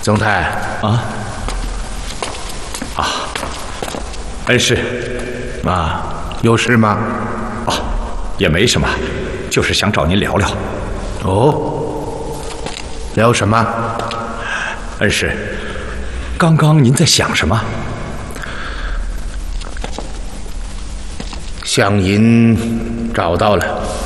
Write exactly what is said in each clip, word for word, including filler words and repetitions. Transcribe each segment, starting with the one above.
曾太啊啊，恩师啊，有事吗？ 啊，也没什么，就是想找您聊聊。 哦，聊什么？ 恩师，刚刚您在想什么？ 响银找到了，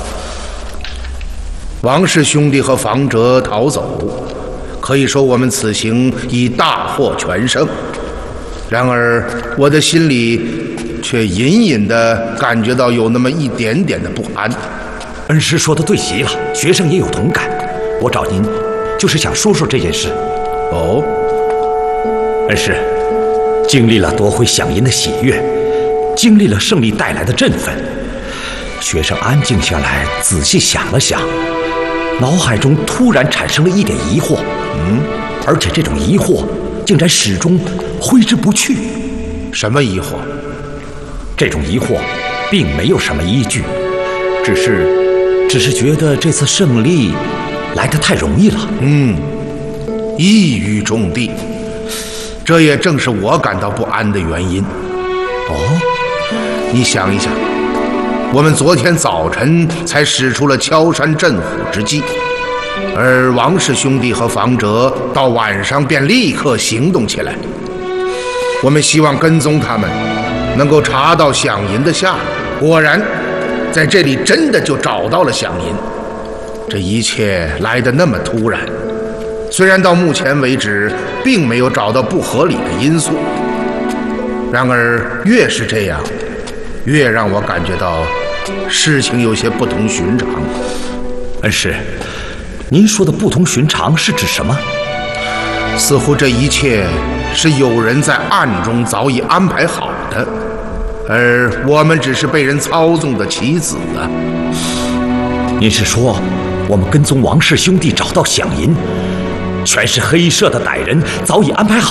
王氏兄弟和房哲逃走，可以说我们此行已大获全胜。然而我的心里却隐隐地感觉到有那么一点点的不安。 恩师说的对极了，学生也有同感。我找您就是想说说这件事。 哦， 恩师，经历了夺回响银的喜悦，经历了胜利带来的振奋，学生安静下来仔细想了想，脑海中突然产生了一点疑惑。嗯，而且这种疑惑竟然始终挥之不去。 什么疑惑？ 这种疑惑并没有什么依据，只是只是觉得这次胜利来得太容易了。 嗯，一语中的，这也正是我感到不安的原因。 哦， 你想一想，我们昨天早晨才使出了敲山震虎之计，而王氏兄弟和房哲到晚上便立刻行动起来。我们希望跟踪他们，能够查到响银的下落。果然，在这里真的就找到了响银。这一切来得那么突然，虽然到目前为止并没有找到不合理的因素，然而越是这样，越让我感觉到事情有些不同寻常。 恩师，您说的不同寻常是指什么？ 似乎这一切是有人在暗中早已安排好的，而我们只是被人操纵的棋子啊。 您是说，我们跟踪王氏兄弟找到响银，全是黑社的歹人早已安排好